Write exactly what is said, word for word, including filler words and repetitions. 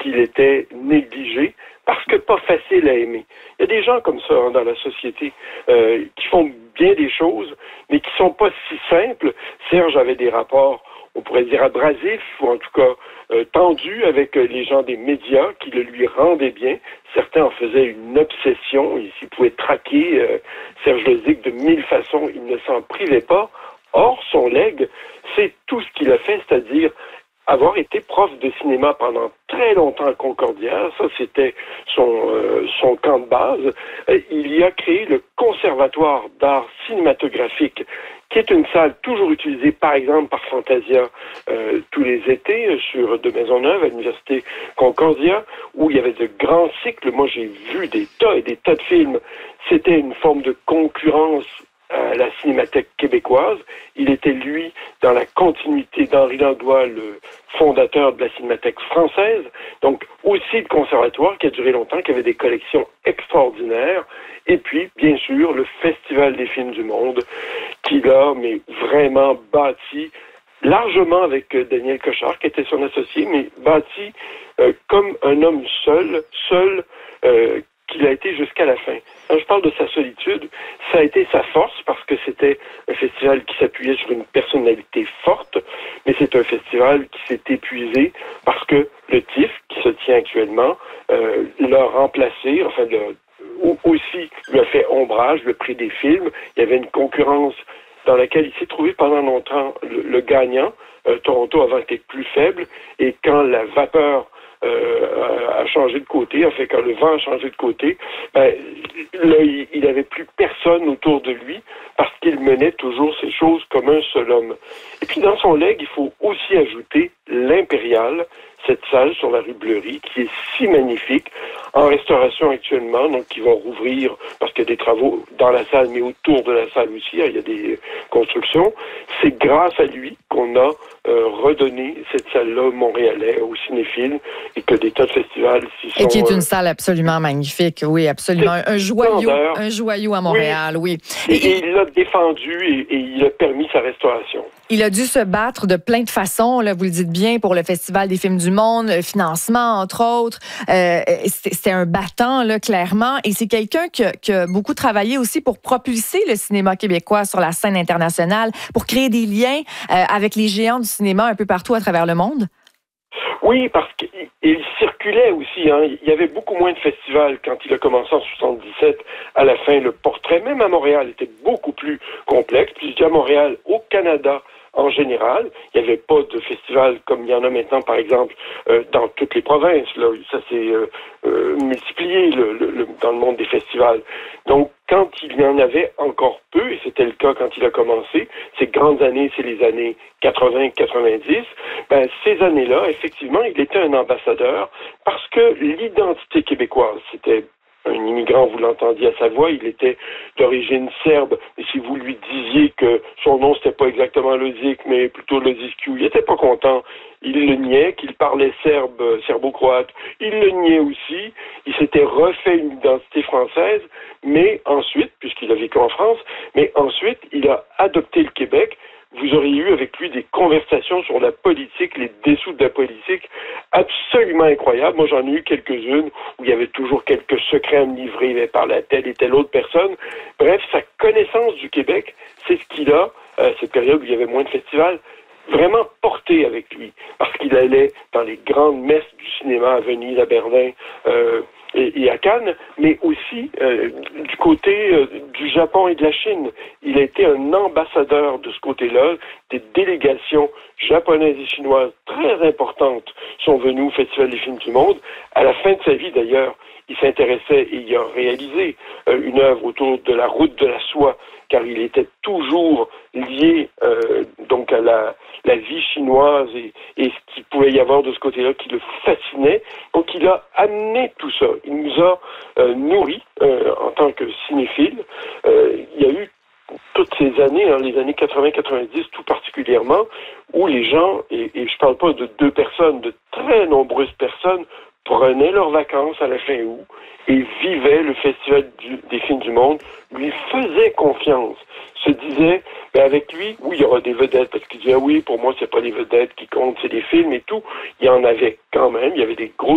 qu'il était négligé parce que pas facile à aimer. Il y a des gens comme ça hein, dans la société euh, qui font bien des choses, mais qui sont pas si simples. Serge avait des rapports, on pourrait dire abrasifs, ou en tout cas euh, tendus avec euh, les gens des médias qui le lui rendaient bien. Certains en faisaient une obsession, ils pouvaient traquer euh, Serge Lozic de mille façons, il ne s'en privait pas. Or, son legs, c'est tout ce qu'il a fait, c'est-à-dire avoir été prof de cinéma pendant très longtemps à Concordia, ça c'était son, euh, son camp de base. Euh, il y a créé le Conservatoire d'art cinématographique, qui est une salle toujours utilisée, par exemple, par Fantasia euh, tous les étés sur de Maisonneuve à l'Université Concordia, où il y avait de grands cycles. Moi, j'ai vu des tas et des tas de films. C'était une forme de concurrence à la Cinémathèque québécoise. Il était, lui, dans la continuité d'Henri Langlois, le fondateur de la Cinémathèque française. Donc, aussi le conservatoire qui a duré longtemps, qui avait des collections extraordinaires. Et puis, bien sûr, le Festival des films du monde, qui l'a, mais vraiment bâti, largement avec Daniel Cochard, qui était son associé, mais bâti euh, comme un homme seul, seul, euh, qu'il a été jusqu'à la fin. Quand je parle de sa solitude, ça a été sa force parce que c'était un festival qui s'appuyait sur une personnalité forte, mais c'est un festival qui s'est épuisé parce que le T I F, qui se tient actuellement, euh, l'a remplacé, enfin l'a, aussi lui a fait ombrage, le prix des films. Il y avait une concurrence dans laquelle il s'est trouvé pendant longtemps le, le gagnant. Euh, Toronto avant été plus faible, et quand la vapeur Euh, a changé de côté, en fait, quand le vent a changé de côté, ben, là, il n'avait plus personne autour de lui parce qu'il menait toujours ces choses comme un seul homme. Et puis, dans son legs, il faut aussi ajouter l'Impérial, cette salle sur la rue Bleury, qui est si magnifique, en restauration actuellement, donc qui va rouvrir parce qu'il y a des travaux dans la salle, mais autour de la salle aussi, hein, il y a des constructions. C'est grâce à lui qu'on a euh, redonné cette salle-là montréalais aux cinéphiles et que des tas de festivals s'y sont... Et qui est une euh, salle absolument magnifique, oui, absolument. Un joyau, un joyau à Montréal, oui. oui. Et, et, et il l'a défendu et, et il a permis sa restauration. Il a dû se battre de plein de façons, là, vous le dites bien, pour le Festival des films du monde, le financement, entre autres. Euh, c'était un battant, là, clairement. Et c'est quelqu'un qui a, qui a beaucoup travaillé aussi pour propulser le cinéma québécois sur la scène internationale, pour créer des liens euh, avec les géants du cinéma un peu partout à travers le monde. Oui, parce qu'il circulait aussi. Hein. Il y avait beaucoup moins de festivals quand il a commencé en soixante-dix-sept. À la fin, le portrait, même à Montréal, était beaucoup plus complexe. Puis je dis à Montréal, au Canada, en général, il n'y avait pas de festival comme il y en a maintenant, par exemple, euh, dans toutes les provinces. Là, ça s'est euh, euh, multiplié le, le, le, dans le monde des festivals. Donc, quand il y en avait encore peu, et c'était le cas quand il a commencé, ces grandes années, c'est les années quatre-vingts quatre-vingt-dix, ben, ces années-là, effectivement, il était un ambassadeur parce que l'identité québécoise, c'était un immigrant, vous l'entendiez à sa voix, il était d'origine serbe, et si vous lui disiez que son nom c'était pas exactement Lozic, mais plutôt Loziciu, il était pas content. Il le niait, qu'il parlait serbe, serbo-croate, il le niait aussi, il s'était refait une identité française, mais ensuite, puisqu'il a vécu en France, mais ensuite, il a adopté le Québec. Vous auriez eu avec lui des conversations sur la politique, les dessous de la politique, absolument incroyables. Moi, j'en ai eu quelques-unes où il y avait toujours quelques secrets à me livrer, mais par la telle et telle autre personne. Bref, sa connaissance du Québec, c'est ce qu'il a, à cette période où il y avait moins de festivals, vraiment porté avec lui. Parce qu'il allait dans les grandes messes du cinéma à Venise, à Berlin, euh, Et, et à Cannes, mais aussi euh, du côté euh, du Japon et de la Chine. Il a été un ambassadeur de ce côté-là. Des délégations japonaises et chinoises très importantes sont venues au Festival des films du monde. À la fin de sa vie, d'ailleurs, il s'intéressait et il a réalisé euh, une œuvre autour de la route de la soie, car il était toujours lié euh, donc à la, la vie chinoise et, et ce qu'il pouvait y avoir de ce côté-là qui le fascinait. Donc il a amené tout ça. Il nous a euh, nourris euh, en tant que cinéphile. Euh, il y a eu toutes ces années, hein, les années quatre-vingts quatre-vingt-dix tout particulièrement, où les gens, et, et je parle pas de deux personnes, de très nombreuses personnes, prenaient leurs vacances à la fin août et vivaient le Festival du, des films du monde, lui faisaient confiance, se disaient, ben avec lui, oui, il y aura des vedettes, parce qu'il disait, ah oui, pour moi, c'est pas les vedettes qui comptent, c'est les films et tout. Il y en avait quand même, il y avait des gros